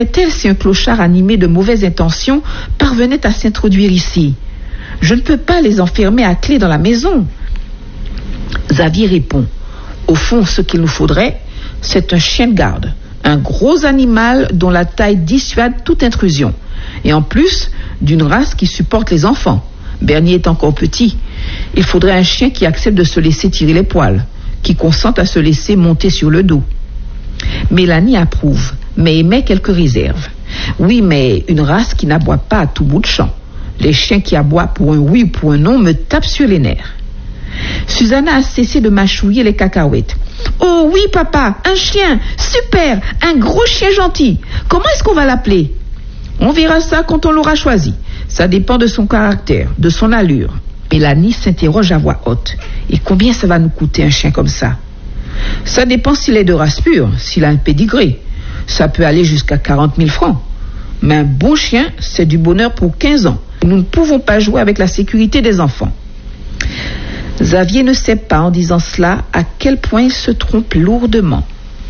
Tel si un clochard animé de mauvaises intentions parvenait à s'introduire ici. Je ne peux pas les enfermer à clé dans la maison. Xavier répond. Au fond, ce qu'il nous faudrait, c'est un chien de garde. Un gros animal dont la taille dissuade toute intrusion. Et en plus, d'une race qui supporte les enfants. Bernie est encore petit. Il faudrait un chien qui accepte de se laisser tirer les poils, qui consente à se laisser monter sur le dos. Mélanie approuve, mais émet quelques réserves. Oui, mais une race qui n'aboie pas à tout bout de champ. Les chiens qui aboient pour un oui ou pour un non me tapent sur les nerfs. Susanna a cessé de mâchouiller les cacahuètes. Oh oui, papa, un chien, super, un gros chien gentil. Comment est-ce qu'on va l'appeler? On verra ça quand on l'aura choisi. Ça dépend de son caractère, de son allure. Mélanie s'interroge à voix haute. Et combien ça va nous coûter un chien comme ça? Ça dépend s'il est de race pure, s'il a un pédigré. Ça peut aller jusqu'à 40 000 francs. Mais un bon chien, c'est du bonheur pour 15 ans. Nous ne pouvons pas jouer avec la sécurité des enfants. Xavier ne sait pas, en disant cela, à quel point il se trompe lourdement.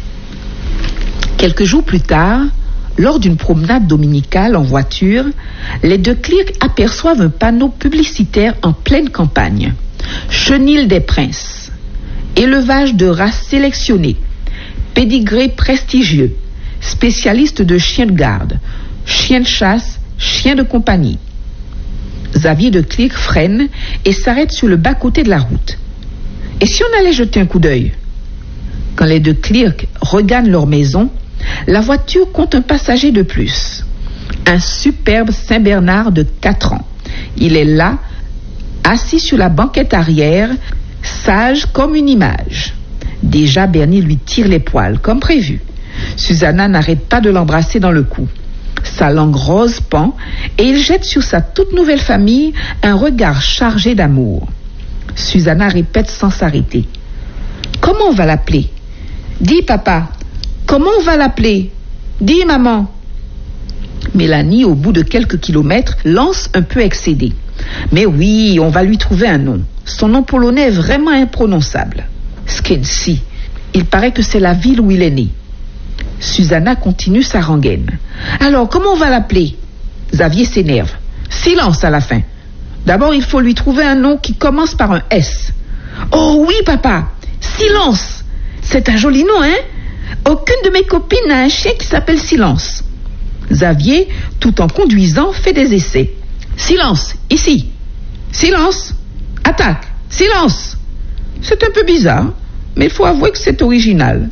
Quelques jours plus tard, lors d'une promenade dominicale en voiture, les deux clercs aperçoivent un panneau publicitaire en pleine campagne. Chenil des Princes. Élevage de races sélectionnées. Pédigré prestigieux. Spécialiste de chiens de garde. Chiens de chasse, chiens de compagnie. Xavier de Clerc freine et s'arrête sur le bas-côté de la route. Et si on allait jeter un coup d'œil? Quand les deux Clerc regagnent leur maison, la voiture compte un passager de plus. Un superbe Saint-Bernard de 4 ans. Il est là, assis sur la banquette arrière, sage comme une image. Déjà, Bernie lui tire les poils, comme prévu. Susanna n'arrête pas de l'embrasser dans le cou. Sa langue rose pend et il jette sur sa toute nouvelle famille un regard chargé d'amour. Susanna répète sans s'arrêter. Comment on va l'appeler? Dis, papa. Comment on va l'appeler? Dis, maman. Mélanie, au bout de quelques kilomètres, lance un peu excédée. Mais oui, on va lui trouver un nom. Son nom polonais est vraiment imprononçable. Skensi. Il paraît que c'est la ville où il est né. Susanna continue sa rengaine. Alors, comment on va l'appeler? Xavier s'énerve. Silence à la fin. D'abord, il faut lui trouver un nom qui commence par un S. Oh oui, papa. Silence. C'est un joli nom, hein? Aucune de mes copines n'a un chien qui s'appelle Silence. Xavier, tout en conduisant, fait des essais. Silence, ici. Silence. Attaque. Silence. C'est un peu bizarre, mais il faut avouer que c'est original.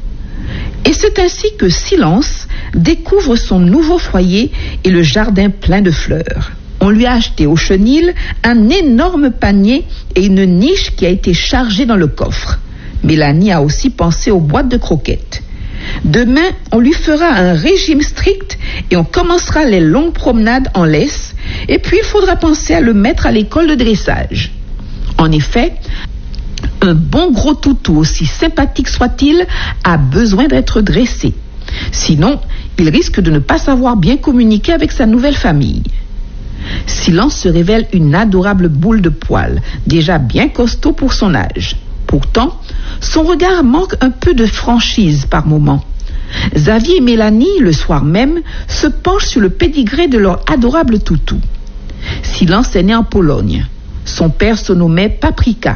Et c'est ainsi que Silence découvre son nouveau foyer et le jardin plein de fleurs. On lui a acheté au chenil un énorme panier et une niche qui a été chargée dans le coffre. Mélanie a aussi pensé aux boîtes de croquettes. Demain, on lui fera un régime strict et on commencera les longues promenades en laisse. Et puis, il faudra penser à le mettre à l'école de dressage. En effet, un bon gros toutou, aussi sympathique soit-il, a besoin d'être dressé. Sinon, il risque de ne pas savoir bien communiquer avec sa nouvelle famille. Silence se révèle une adorable boule de poils, déjà bien costaud pour son âge. Pourtant, son regard manque un peu de franchise par moments. Xavier et Mélanie, le soir même, se penchent sur le pédigré de leur adorable toutou. Silence est né en Pologne. Son père se nommait Paprika.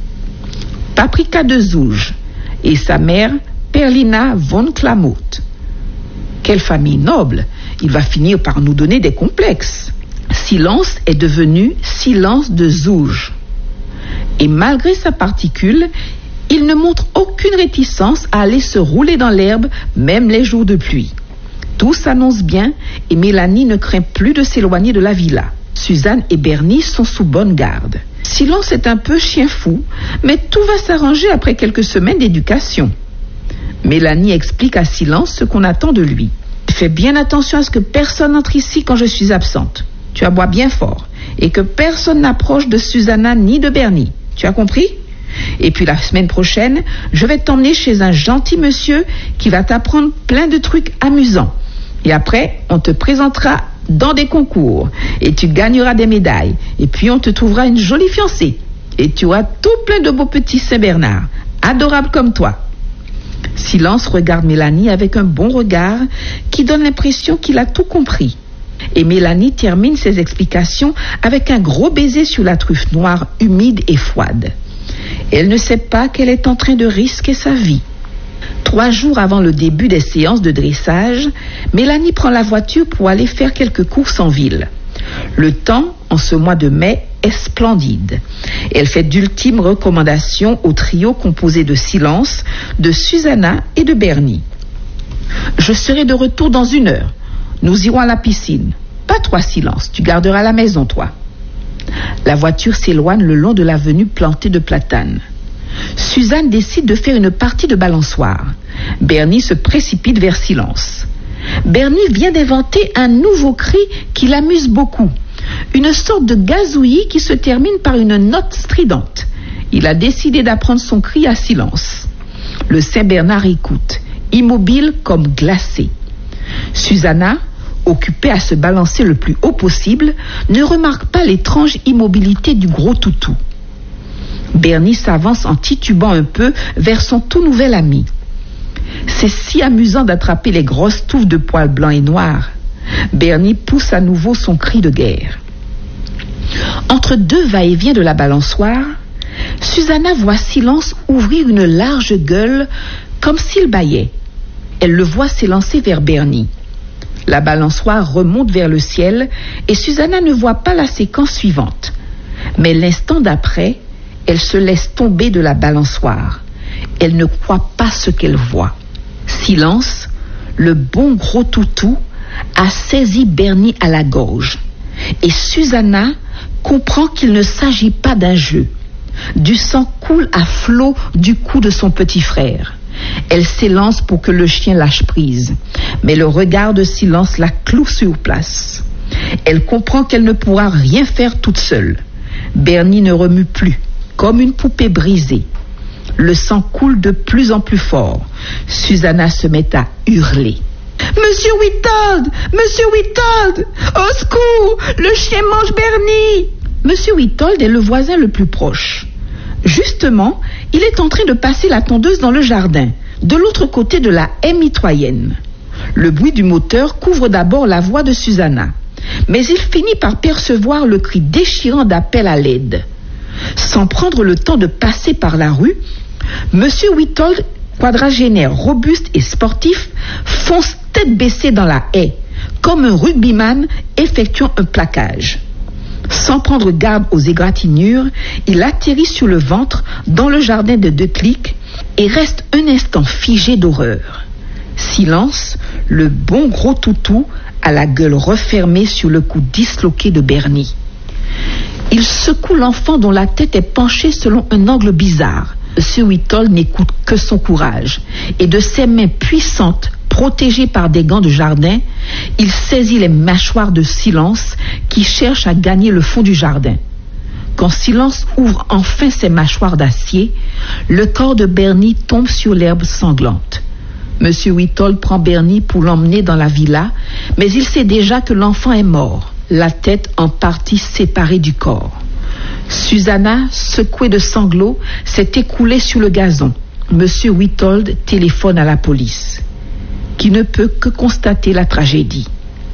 Paprika de Zouge. Et sa mère, Perlina von Klamout. Quelle famille noble! Il va finir par nous donner des complexes. Silence est devenu Silence de Zouge. Et malgré sa particule, il ne montre aucune réticence à aller se rouler dans l'herbe, même les jours de pluie. Tout s'annonce bien et Mélanie ne craint plus de s'éloigner de la villa. Suzanne et Bernie sont sous bonne garde. Silence est un peu chien fou, mais tout va s'arranger après quelques semaines d'éducation. Mélanie explique à Silence ce qu'on attend de lui. Fais bien attention à ce que personne n'entre ici quand je suis absente. Tu aboies bien fort. Et que personne n'approche de Susanna ni de Bernie. Tu as compris? Et puis la semaine prochaine, je vais t'emmener chez un gentil monsieur qui va t'apprendre plein de trucs amusants. Et après, on te présentera dans des concours. Et tu gagneras des médailles. Et puis on te trouvera une jolie fiancée. Et tu auras tout plein de beaux petits Saint-Bernard. Adorables comme toi. Silence regarde Mélanie avec un bon regard qui donne l'impression qu'il a tout compris. Et Mélanie termine ses explications avec un gros baiser sur la truffe noire humide et froide. Elle ne sait pas qu'elle est en train de risquer sa vie. 3 jours avant le début des séances de dressage, Mélanie prend la voiture pour aller faire quelques courses en ville. Le temps, en ce mois de mai, est splendide. Elle fait d'ultimes recommandations au trio composé de Silence, de Susanna et de Bernie. « Je serai de retour dans 1 heure. Nous irons à la piscine. Pas toi, Silence, tu garderas la maison, toi. » La voiture s'éloigne le long de l'avenue plantée de platanes. Suzanne décide de faire une partie de balançoire. Bernie se précipite vers Silence. Bernie vient d'inventer un nouveau cri qui l'amuse beaucoup. Une sorte de gazouillis qui se termine par une note stridente. Il a décidé d'apprendre son cri à Silence. Le Saint-Bernard écoute, immobile comme glacé. Susanna, occupée à se balancer le plus haut possible, ne remarque pas l'étrange immobilité du gros toutou. Bernie s'avance en titubant un peu vers son tout nouvel ami. C'est si amusant d'attraper les grosses touffes de poils blancs et noirs. Bernie pousse à nouveau son cri de guerre. Entre 2 va-et-vient de la balançoire, Susanna voit Silence ouvrir une large gueule comme s'il bâillait. Elle le voit s'élancer vers Bernie. La balançoire remonte vers le ciel et Susanna ne voit pas la séquence suivante. Mais l'instant d'après, elle se laisse tomber de la balançoire. Elle ne croit pas ce qu'elle voit. Silence, le bon gros toutou, a saisi Bernie à la gorge. Et Susanna comprend qu'il ne s'agit pas d'un jeu. Du sang coule à flot du cou de son petit frère. Elle s'élance pour que le chien lâche prise. Mais le regard de Silence la cloue sur place. Elle comprend qu'elle ne pourra rien faire toute seule. Bernie ne remue plus, comme une poupée brisée. Le sang coule de plus en plus fort. Susanna se met à hurler. « Monsieur Witold! Monsieur Witold! Au secours! Le chien mange Bernie !» Monsieur Witold est le voisin le plus proche. Justement, il est en train de passer la tondeuse dans le jardin, de l'autre côté de la haie mitoyenne. Le bruit du moteur couvre d'abord la voix de Susanna, mais il finit par percevoir le cri déchirant d'appel à l'aide. Sans prendre le temps de passer par la rue, Monsieur Witold, quadragénaire robuste et sportif, fonce tête baissée dans la haie, comme un rugbyman effectuant un plaquage. Sans prendre garde aux égratignures, il atterrit sur le ventre dans le jardin de 2 clics et reste un instant figé d'horreur. Silence, le bon gros toutou, a la gueule refermée sur le cou disloqué de Bernie. Il secoue l'enfant dont la tête est penchée selon un angle bizarre. Monsieur Witold n'écoute que son courage et de ses mains puissantes, protégées par des gants de jardin, il saisit les mâchoires de Silence qui cherche à gagner le fond du jardin. Quand Silence ouvre enfin ses mâchoires d'acier, le corps de Bernie tombe sur l'herbe sanglante. Monsieur Witold prend Bernie pour l'emmener dans la villa, mais il sait déjà que l'enfant est mort, la tête en partie séparée du corps. Susanna, secouée de sanglots, s'est écroulée sur le gazon. Monsieur Witold téléphone à la police, qui ne peut que constater la tragédie.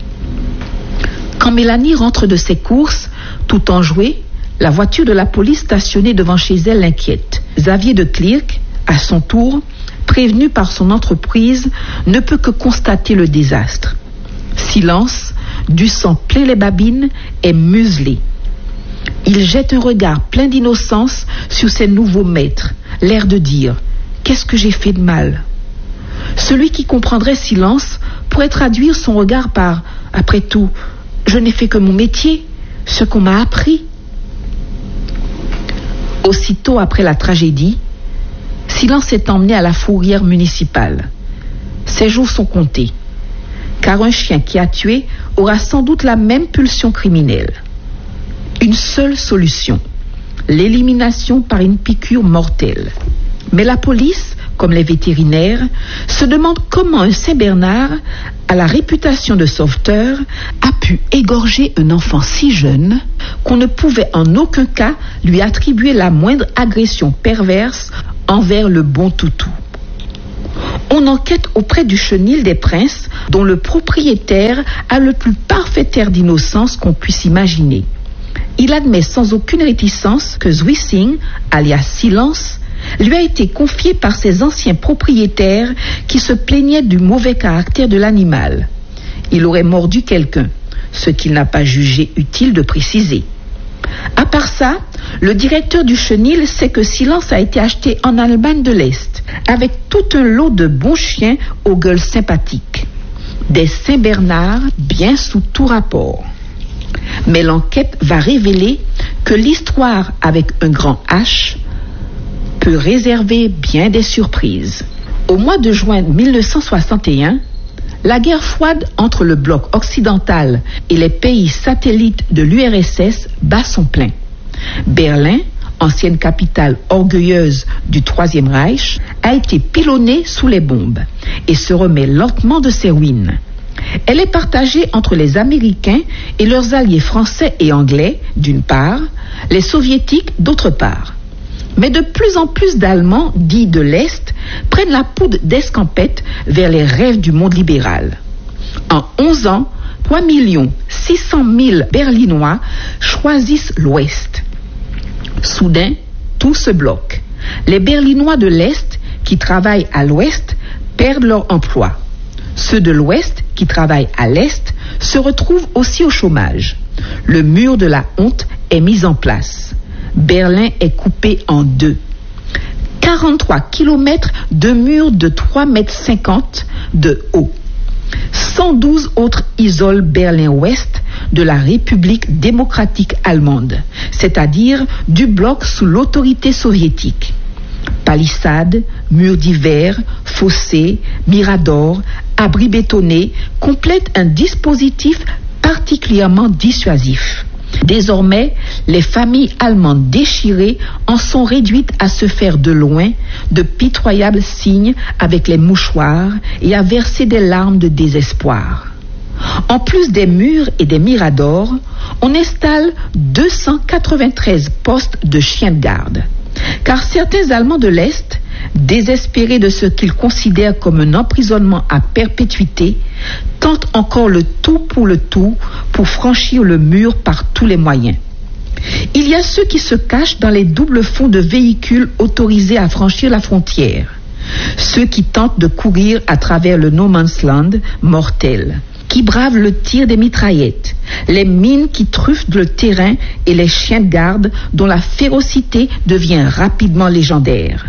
Quand Mélanie rentre de ses courses, tout enjouée, la voiture de la police stationnée devant chez elle l'inquiète. Xavier de Clercq, à son tour, prévenu par son entreprise, ne peut que constater le désastre. Silence, du sang plein les babines, est muselé. Il jette un regard plein d'innocence sur ses nouveaux maîtres, l'air de dire « Qu'est-ce que j'ai fait de mal ?» Celui qui comprendrait Silence pourrait traduire son regard par « Après tout, je n'ai fait que mon métier, ce qu'on m'a appris. » Aussitôt après la tragédie, Silence est emmené à la fourrière municipale. Ses jours sont comptés, car un chien qui a tué aura sans doute la même pulsion criminelle. Une seule solution, l'élimination par une piqûre mortelle. Mais la police, comme les vétérinaires, se demande comment un Saint-Bernard, à la réputation de sauveteur, a pu égorger un enfant si jeune qu'on ne pouvait en aucun cas lui attribuer la moindre agression perverse envers le bon toutou. On enquête auprès du Chenil des Princes, dont le propriétaire a le plus parfait air d'innocence qu'on puisse imaginer. Il admet sans aucune réticence que Zwissing, alias Silence, lui a été confié par ses anciens propriétaires qui se plaignaient du mauvais caractère de l'animal. Il aurait mordu quelqu'un, ce qu'il n'a pas jugé utile de préciser. À part ça, le directeur du Chenil sait que Silence a été acheté en Allemagne de l'Est, avec tout un lot de bons chiens aux gueules sympathiques. Des Saint-Bernard bien sous tout rapport. Mais l'enquête va révéler que l'histoire avec un grand H peut réserver bien des surprises. Au mois de juin 1961, la guerre froide entre le bloc occidental et les pays satellites de l'URSS bat son plein. Berlin, ancienne capitale orgueilleuse du Troisième Reich, a été pilonnée sous les bombes et se remet lentement de ses ruines. Elle est partagée entre les Américains et leurs alliés français et anglais, d'une part, les Soviétiques, d'autre part. Mais de plus en plus d'Allemands, dits de l'Est, prennent la poudre d'escampette vers les rêves du monde libéral. En 11 ans, 3 600 000 Berlinois choisissent l'Ouest. Soudain, tout se bloque. Les Berlinois de l'Est qui travaillent à l'Ouest perdent leur emploi. Ceux de l'Ouest qui travaillent à l'Est se retrouvent aussi au chômage. Le mur de la honte est mis en place. Berlin est coupé en deux. 43 kilomètres de murs de 3,50 mètres de haut. 112 autres isolent Berlin-Ouest de la République démocratique allemande, c'est-à-dire du bloc sous l'autorité soviétique. Palissades, murs d'hiver, fossés, miradors, abris bétonnés complètent un dispositif particulièrement dissuasif. Désormais, les familles allemandes déchirées en sont réduites à se faire de loin de pitoyables signes avec les mouchoirs et à verser des larmes de désespoir. En plus des murs et des miradors, on installe 293 postes de chiens de garde. Car certains Allemands de l'Est, désespérés de ce qu'ils considèrent comme un emprisonnement à perpétuité, tentent encore le tout pour franchir le mur par tous les moyens. Il y a ceux qui se cachent dans les doubles fonds de véhicules autorisés à franchir la frontière, ceux qui tentent de courir à travers le no man's land mortel, qui bravent le tir des mitraillettes, les mines qui truffent le terrain et les chiens de garde dont la férocité devient rapidement légendaire.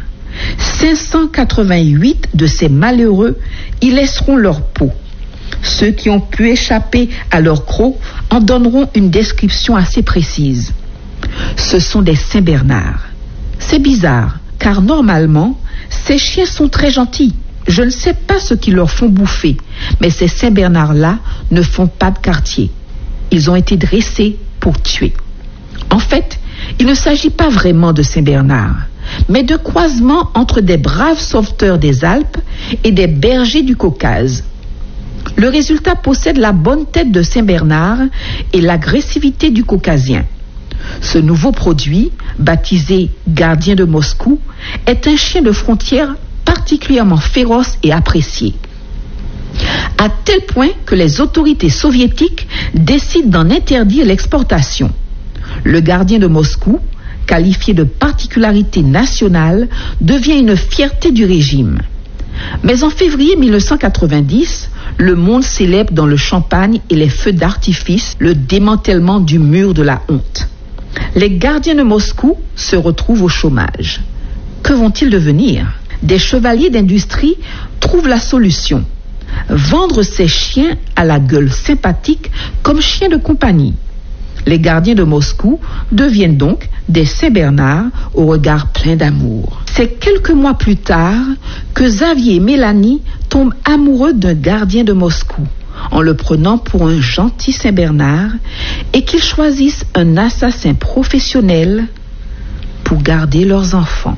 588 de ces malheureux y laisseront leur peau. Ceux qui ont pu échapper à leur croc en donneront une description assez précise. Ce sont des Saint-Bernard. C'est bizarre, car normalement, ces chiens sont très gentils. Je ne sais pas ce qu'ils leur font bouffer, mais ces Saint-Bernard-là ne font pas de quartier. Ils ont été dressés pour tuer. En fait, il ne s'agit pas vraiment de Saint-Bernard, mais de croisements entre des braves sauveteurs des Alpes et des bergers du Caucase. Le résultat possède la bonne tête de Saint-Bernard et l'agressivité du Caucasien. Ce nouveau produit, baptisé gardien de Moscou, est un chien de frontière particulièrement féroce et apprécié. À tel point que les autorités soviétiques décident d'en interdire l'exportation. Le gardien de Moscou, qualifié de particularité nationale, devient une fierté du régime. Mais en février 1990, le monde célèbre dans le champagne et les feux d'artifice le démantèlement du mur de la honte. Les gardiens de Moscou se retrouvent au chômage. Que vont-ils devenir ? Des chevaliers d'industrie trouvent la solution. Vendre ces chiens à la gueule sympathique comme chiens de compagnie. Les gardiens de Moscou deviennent donc des Saint-Bernard au regard plein d'amour. C'est quelques mois plus tard que Xavier et Mélanie tombent amoureux d'un gardien de Moscou en le prenant pour un gentil Saint-Bernard et qu'ils choisissent un assassin professionnel pour garder leurs enfants.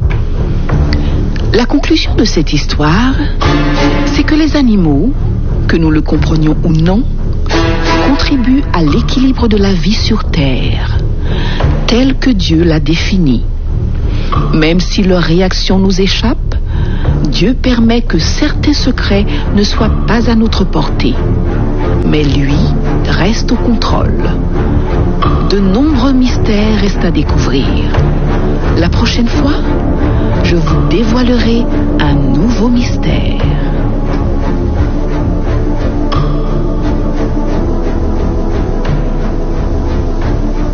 La conclusion de cette histoire, c'est que les animaux, que nous le comprenions ou non, contribuent à l'équilibre de la vie sur Terre, tel que Dieu l'a défini. Même si leurs réactions nous échappent, Dieu permet que certains secrets ne soient pas à notre portée, mais lui reste au contrôle. De nombreux mystères restent à découvrir. La prochaine fois, je vous dévoilerai un nouveau mystère.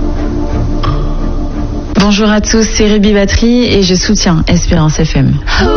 Bonjour à tous, c'est Ruby Battery et je soutiens Espérance FM.